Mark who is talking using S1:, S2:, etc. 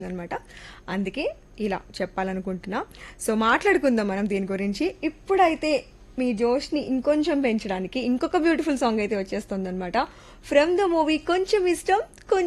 S1: అనమాట. అందుకే ఇలా చెప్పాలనుకుంటున్నా. సో మాట్లాడుకుందాం మనం దీని గురించి. ఇప్పుడైతే మీ జోష్ని ఇంకొంచెం పెంచడానికి ఇంకొక బ్యూటిఫుల్ సాంగ్ అయితే వచ్చేస్తుంది అనమాట. ఫ్రమ్ ద మూవీ కొంచెం ఇష్టం